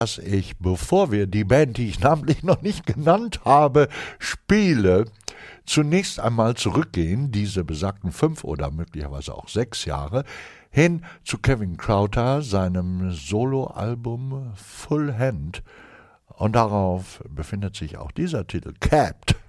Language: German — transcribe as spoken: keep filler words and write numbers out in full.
dass ich, bevor wir die Band, die ich namentlich noch nicht genannt habe, spiele, zunächst einmal zurückgehen, diese besagten fünf oder möglicherweise auch sechs Jahre, hin zu Kevin Crowther, seinem Soloalbum Full Hand. Und darauf befindet sich auch dieser Titel, Capped.